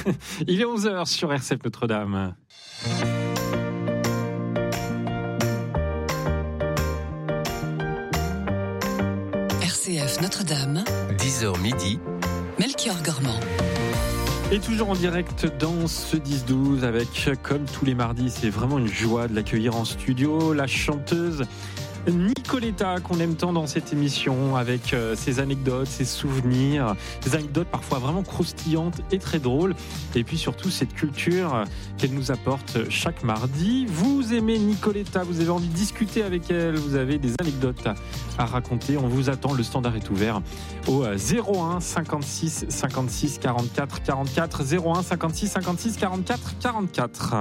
Il est 11h sur RCF Notre-Dame. RCF Notre-Dame, 10h midi, Melchior Gormand. Et toujours en direct dans ce 10-12 avec, comme tous les mardis, c'est vraiment une joie de l'accueillir en studio, la chanteuse Nicoletta, qu'on aime tant dans cette émission, avec ses anecdotes, ses souvenirs, des anecdotes parfois vraiment croustillantes et très drôles, et puis surtout cette culture qu'elle nous apporte chaque mardi. Vous aimez Nicoletta, vous avez envie de discuter avec elle, vous avez des anecdotes à raconter, on vous attend, le standard est ouvert au 01 56 56 44 44, 01 56 56 44 44.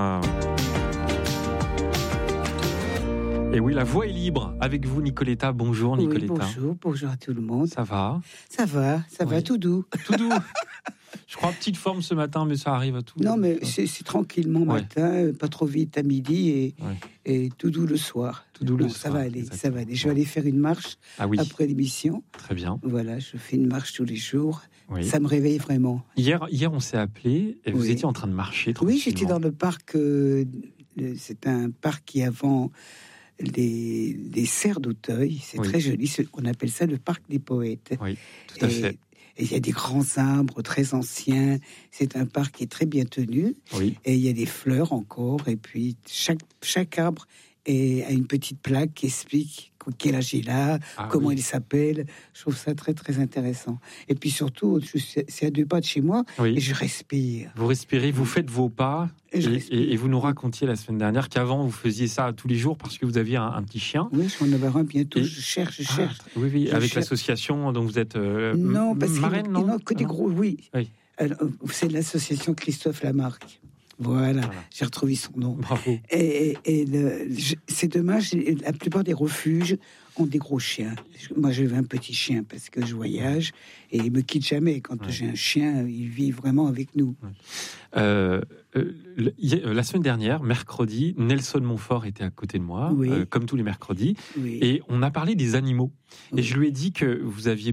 Et oui, la voix est libre avec vous, Nicoletta. Bonjour, Nicoletta. Oui, bonjour à tout le monde. Ça va ? Ça va, tout doux. Tout doux. Je crois petite forme ce matin, mais ça arrive à tout. Non, mais c'est tranquillement matin, pas trop vite à midi et tout doux le soir. Tout doux le soir. Ça va aller. Je vais aller faire une marche après l'émission. Très bien. Voilà, je fais une marche tous les jours. Oui. Ça me réveille vraiment. Hier, on s'est appelé et vous étiez en train de marcher tranquillement. Oui, j'étais dans le parc. C'est un parc qui avant les serres d'Auteuil, c'est très joli, on appelle ça le parc des poètes. Oui, tout à fait. Et il y a des grands arbres très anciens, c'est un parc qui est très bien tenu, et il y a des fleurs encore, et puis chaque arbre a une petite plaque qui explique quel âge il a, comment il s'appelle. Je trouve ça très très intéressant. Et puis surtout, c'est à 2 pas de chez moi, et je respire. Vous respirez, vous faites vos pas, et vous nous racontiez la semaine dernière qu'avant vous faisiez ça tous les jours parce que vous aviez un petit chien. Oui, je vais en avoir un bientôt. Je cherche. Avec l'association dont vous êtes non, parce marraine, non, que des gros, Alors, c'est l'association Christophe Lamarck. Voilà, j'ai retrouvé son nom. Bravo. Et c'est dommage, la plupart des refuges ont des gros chiens. Moi, j'ai un petit chien parce que je voyage et il me quitte jamais. Quand j'ai un chien, il vit vraiment avec nous. La semaine dernière, mercredi, Nelson Montfort était à côté de moi, comme tous les mercredis, et on a parlé des animaux. Et je lui ai dit que vous aviez